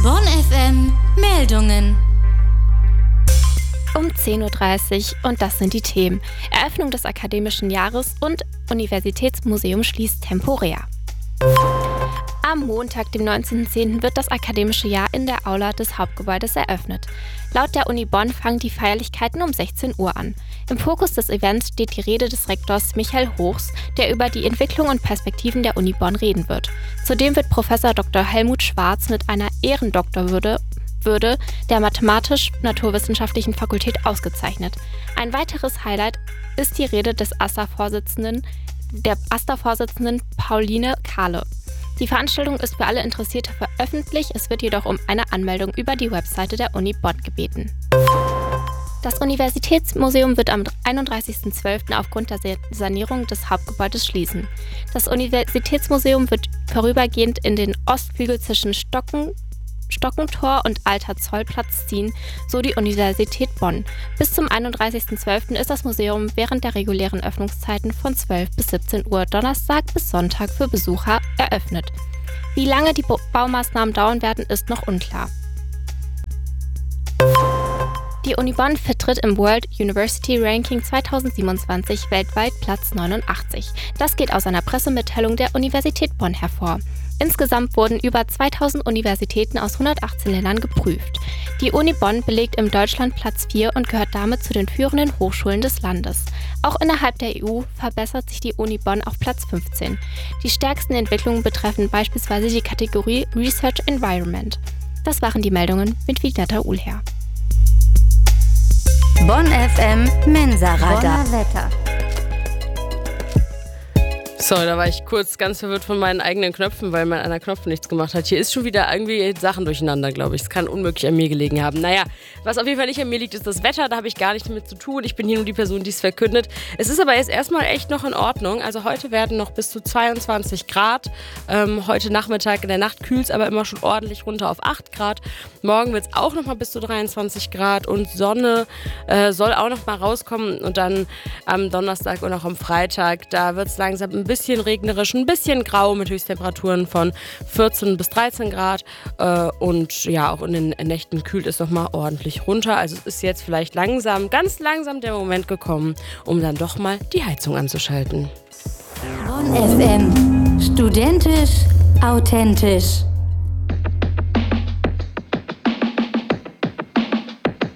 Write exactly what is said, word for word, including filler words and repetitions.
Bonn F M Meldungen. Um zehn Uhr dreißig und das sind die Themen. Eröffnung des akademischen Jahres und Universitätsmuseum schließt temporär. Am Montag, dem neunzehnten zehnten wird das akademische Jahr in der Aula des Hauptgebäudes eröffnet. Laut der Uni Bonn fangen die Feierlichkeiten um sechzehn Uhr an. Im Fokus des Events steht die Rede des Rektors Michael Hochs, der über die Entwicklung und Perspektiven der Uni Bonn reden wird. Zudem wird Professor Doktor Helmut Schwarz mit einer Ehrendoktorwürde Würde der Mathematisch-Naturwissenschaftlichen Fakultät ausgezeichnet. Ein weiteres Highlight ist die Rede des A S t A-Vorsitzenden, der A S t A-Vorsitzenden Pauline Kahle. Die Veranstaltung ist für alle Interessierte veröffentlicht, es wird jedoch um eine Anmeldung über die Webseite der Uni Bonn gebeten. Das Universitätsmuseum wird am einunddreißigsten zwölften aufgrund der Sanierung des Hauptgebäudes schließen. Das Universitätsmuseum wird vorübergehend in den Ostflügel zwischen Stocken Stockentor und Alter Zollplatz ziehen, so die Universität Bonn. Bis zum einunddreißigsten zwölften ist das Museum während der regulären Öffnungszeiten von zwölf bis siebzehn Uhr Donnerstag bis Sonntag für Besucher eröffnet. Wie lange die Baumaßnahmen dauern werden, ist noch unklar. Die Uni Bonn vertritt im World University Ranking zweitausendsiebenundzwanzig weltweit Platz neunundachtzig. Das geht aus einer Pressemitteilung der Universität Bonn hervor. Insgesamt wurden über zweitausend Universitäten aus hundertachtzehn Ländern geprüft. Die Uni Bonn belegt im Deutschland Platz vier und gehört damit zu den führenden Hochschulen des Landes. Auch innerhalb der E U verbessert sich die Uni Bonn auf Platz fünfzehn. Die stärksten Entwicklungen betreffen beispielsweise die Kategorie Research Environment. Das waren die Meldungen mit Vignetta Uhlher. Bonn F M Mensa-Radar. Bonner Wetter. So, da war ich kurz ganz verwirrt von meinen eigenen Knöpfen, weil mein einer Knopf nichts gemacht hat. Hier ist schon wieder irgendwie Sachen durcheinander, glaube ich. Es kann unmöglich an mir gelegen haben. Naja, was auf jeden Fall nicht an mir liegt, ist das Wetter. Da habe ich gar nichts damit zu tun. Ich bin hier nur die Person, die es verkündet. Es ist aber jetzt erstmal echt noch in Ordnung. Also heute werden noch bis zu zweiundzwanzig Grad. Ähm, heute Nachmittag in der Nacht kühlt es aber immer schon ordentlich runter auf acht Grad. Morgen wird es auch noch mal bis zu dreiundzwanzig Grad und Sonne äh, soll auch noch mal rauskommen. Und dann am Donnerstag und auch am Freitag, da wird es langsam ein bisschen bisschen regnerisch, ein bisschen grau mit Höchsttemperaturen von vierzehn bis dreizehn Grad äh, und ja, auch in den Nächten kühlt es nochmal ordentlich runter. Also es ist jetzt vielleicht langsam, ganz langsam der Moment gekommen, um dann doch mal die Heizung anzuschalten. Bonn F M. Studentisch, authentisch.